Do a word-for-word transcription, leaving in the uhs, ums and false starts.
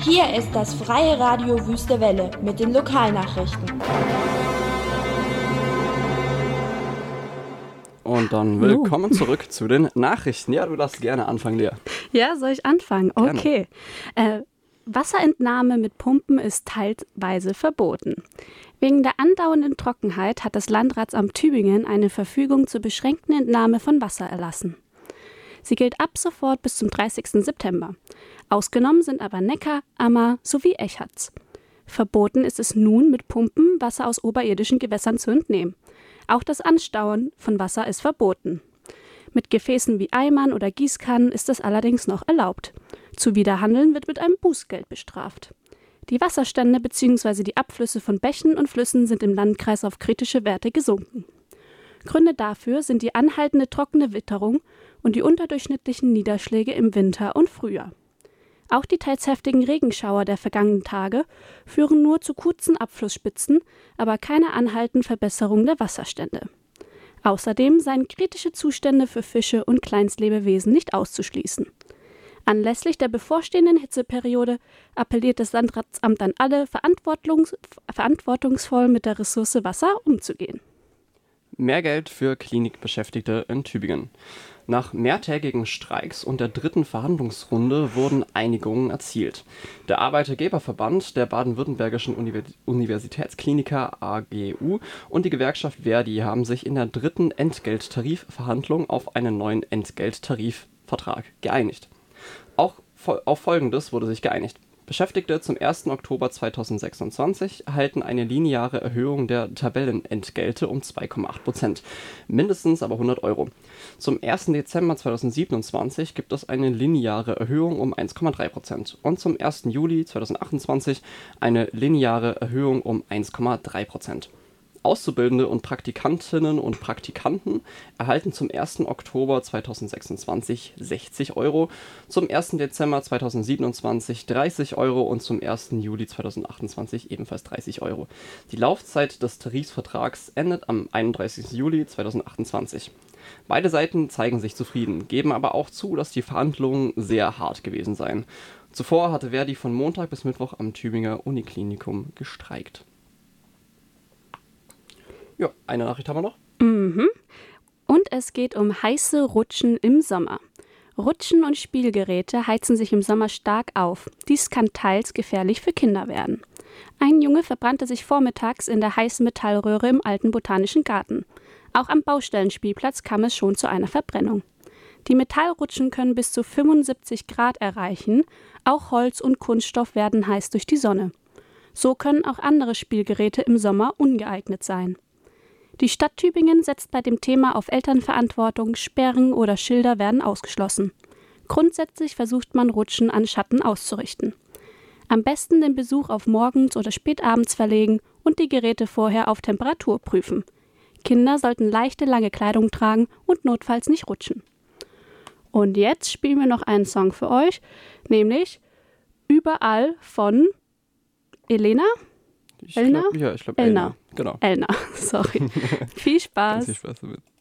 Hier ist das Freie Radio Wüste Welle mit den Lokalnachrichten. Und dann willkommen zurück zu den Nachrichten. Ja, du darfst gerne anfangen, Lea. Ja, soll ich anfangen? Okay. Äh, Wasserentnahme mit Pumpen ist teilweise verboten. Wegen der andauernden Trockenheit hat das Landratsamt Tübingen eine Verfügung zur beschränkten Entnahme von Wasser erlassen. Sie gilt ab sofort bis zum dreißigsten September. Ausgenommen sind aber Neckar, Ammer sowie Echarts. Verboten ist es nun, mit Pumpen Wasser aus oberirdischen Gewässern zu entnehmen. Auch das Anstauen von Wasser ist verboten. Mit Gefäßen wie Eimern oder Gießkannen ist es allerdings noch erlaubt. Zuwiderhandeln wird mit einem Bußgeld bestraft. Die Wasserstände bzw. die Abflüsse von Bächen und Flüssen sind im Landkreis auf kritische Werte gesunken. Gründe dafür sind die anhaltende trockene Witterung und die unterdurchschnittlichen Niederschläge im Winter und Frühjahr. Auch die teils heftigen Regenschauer der vergangenen Tage führen nur zu kurzen Abflussspitzen, aber keine anhaltenden Verbesserung der Wasserstände. Außerdem seien kritische Zustände für Fische und Kleinstlebewesen nicht auszuschließen. Anlässlich der bevorstehenden Hitzeperiode appelliert das Landratsamt an alle, verantwortungs- verantwortungsvoll mit der Ressource Wasser umzugehen. Mehr Geld für Klinikbeschäftigte in Tübingen. Nach mehrtägigen Streiks und der dritten Verhandlungsrunde wurden Einigungen erzielt. Der Arbeitgeberverband der baden-württembergischen Universitätskliniker A G U und die Gewerkschaft ver.di haben sich in der dritten Entgelttarifverhandlung auf einen neuen Entgelttarifvertrag geeinigt. Auch auf Folgendes wurde sich geeinigt. Beschäftigte zum ersten Oktober zweitausendsechsundzwanzig erhalten eine lineare Erhöhung der Tabellenentgelte um zwei Komma acht Prozent, mindestens aber hundert Euro. Zum ersten Dezember zweitausendsiebenundzwanzig gibt es eine lineare Erhöhung um eins Komma drei Prozent und zum ersten Juli zweitausendachtundzwanzig eine lineare Erhöhung um eins Komma drei Prozent. Auszubildende und Praktikantinnen und Praktikanten erhalten zum ersten Oktober zweitausendsechsundzwanzig sechzig Euro, zum ersten Dezember zweitausendsiebenundzwanzig dreißig Euro und zum ersten Juli zweitausendachtundzwanzig ebenfalls dreißig Euro. Die Laufzeit des Tarifvertrags endet am einunddreißigsten Juli zweitausendachtundzwanzig. Beide Seiten zeigen sich zufrieden, geben aber auch zu, dass die Verhandlungen sehr hart gewesen seien. Zuvor hatte ver.di von Montag bis Mittwoch am Tübinger Uniklinikum gestreikt. Ja, eine Nachricht haben wir noch. Mhm. Und es geht um heiße Rutschen im Sommer. Rutschen und Spielgeräte heizen sich im Sommer stark auf. Dies kann teils gefährlich für Kinder werden. Ein Junge verbrannte sich vormittags in der heißen Metallröhre im alten Botanischen Garten. Auch am Baustellenspielplatz kam es schon zu einer Verbrennung. Die Metallrutschen können bis zu fünfundsiebzig Grad erreichen. Auch Holz und Kunststoff werden heiß durch die Sonne. So können auch andere Spielgeräte im Sommer ungeeignet sein. Die Stadt Tübingen setzt bei dem Thema auf Elternverantwortung, Sperren oder Schilder werden ausgeschlossen. Grundsätzlich versucht man, Rutschen an Schatten auszurichten. Am besten den Besuch auf morgens oder spätabends verlegen und die Geräte vorher auf Temperatur prüfen. Kinder sollten leichte, lange Kleidung tragen und notfalls nicht rutschen. Und jetzt spielen wir noch einen Song für euch, nämlich Überall von Elena? Ich Elna? Glaub, ja, ich glaube Elna. Elna. Genau. Elna, sorry. Viel Spaß. Ganz viel Spaß damit.